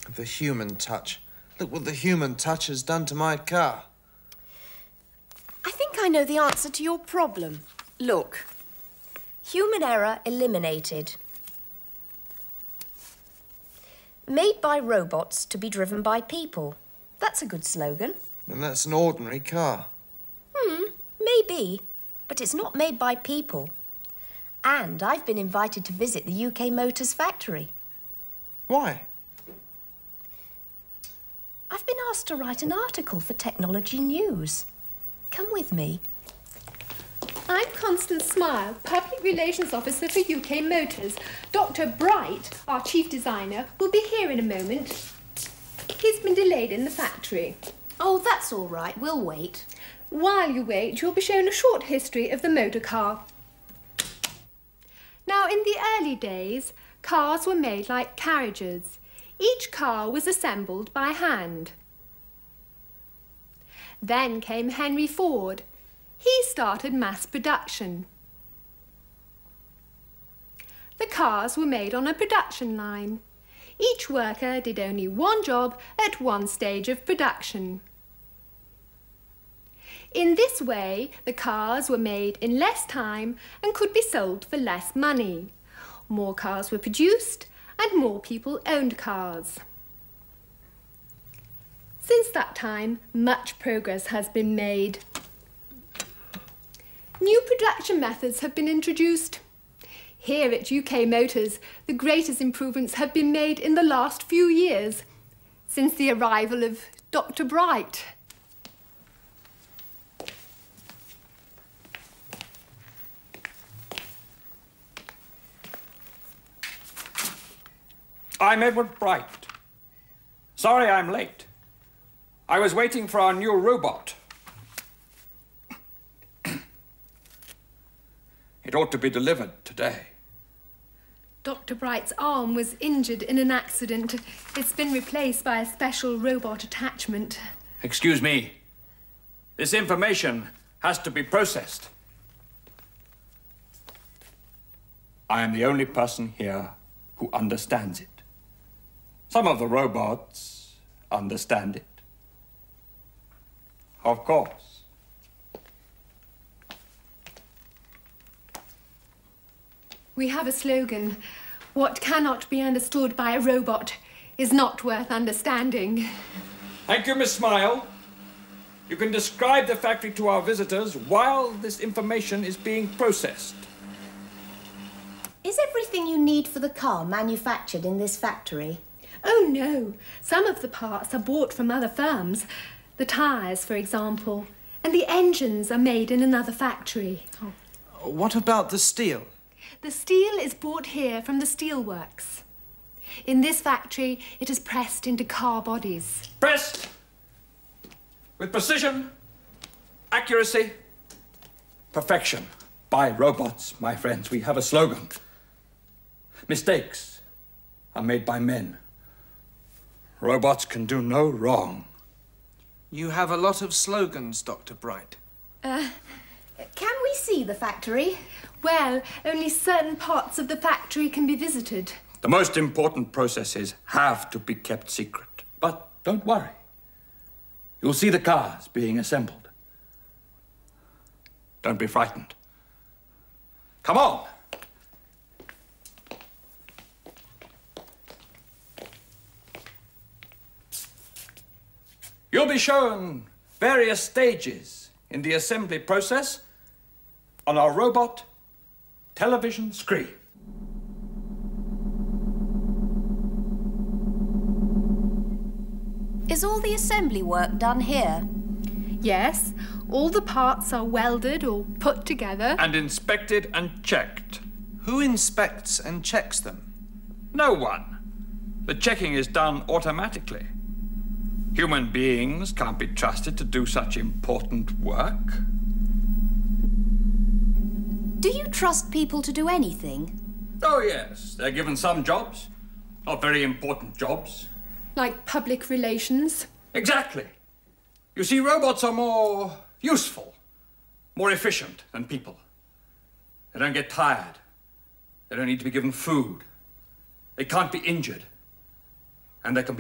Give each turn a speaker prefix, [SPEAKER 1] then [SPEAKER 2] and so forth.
[SPEAKER 1] The human touch. Look what the human touch has done to my car.
[SPEAKER 2] I think I know the answer to your problem. Look. Human error eliminated. Made by robots to be driven by people. That's a good slogan.
[SPEAKER 1] And that's an ordinary car.
[SPEAKER 2] Maybe. But it's not made by people. And I've been invited to visit the UK Motors factory.
[SPEAKER 1] Why?
[SPEAKER 2] I've been asked to write an article for Technology News. Come with me.
[SPEAKER 3] I'm Constance Smile, Public Relations Officer for UK Motors. Dr. Bright, our Chief Designer, will be here in a moment. He's been delayed in the factory.
[SPEAKER 2] Oh, that's all right. We'll wait.
[SPEAKER 3] While you wait, you'll be shown a short history of the motor car. Now, in the early days, cars were made like carriages. Each car was assembled by hand. Then came Henry Ford. He started mass production. The cars were made on a production line. Each worker did only one job at one stage of production. In this way, the cars were made in less time and could be sold for less money. More cars were produced and more people owned cars. Since that time, much progress has been made. New production methods have been introduced. Here at UK Motors, the greatest improvements have been made in the last few years, since the arrival of Dr. Bright.
[SPEAKER 4] I'm Edward Bright. Sorry I'm late. I was waiting for our new robot. It ought to be delivered today.
[SPEAKER 3] Dr. Bright's arm was injured in an accident. It's been replaced by a special robot attachment.
[SPEAKER 4] Excuse me. This information has to be processed. I am the only person here who understands it. Some of the robots understand it. Of course.
[SPEAKER 3] We have a slogan. What cannot be understood by a robot is not worth understanding.
[SPEAKER 4] Thank you, Miss Smile. You can describe the factory to our visitors while this information is being processed.
[SPEAKER 2] Is everything you need for the car manufactured in this factory?
[SPEAKER 3] Oh, no. Some of the parts are bought from other firms. The tyres, for example. And the engines are made in another factory.
[SPEAKER 1] Oh. What about the steel?
[SPEAKER 3] The steel is brought here from the steelworks. In this factory, it is pressed into car bodies.
[SPEAKER 4] Pressed with precision, accuracy, perfection. By robots, my friends. We have a slogan. Mistakes are made by men. Robots can do no wrong.
[SPEAKER 1] You have a lot of slogans, Dr. Bright.
[SPEAKER 2] Can we see the factory?
[SPEAKER 3] Well, only certain parts of the factory can be visited.
[SPEAKER 4] The most important processes have to be kept secret. But don't worry. You'll see the cars being assembled. Don't be frightened. Come on. You'll be shown various stages in the assembly process on our robot television screen.
[SPEAKER 2] Is all the assembly work done here?
[SPEAKER 3] Yes, all the parts are welded or put together.
[SPEAKER 4] And inspected and checked.
[SPEAKER 1] Who inspects and checks them?
[SPEAKER 4] No one. The checking is done automatically. Human beings can't be trusted to do such important work.
[SPEAKER 2] Do you trust people to do anything?
[SPEAKER 4] Oh, yes. They're given some jobs. Not very important jobs.
[SPEAKER 3] Like public relations.
[SPEAKER 4] Exactly. You see, robots are more useful, more efficient than people. They don't get tired. They don't need to be given food. They can't be injured. And they can be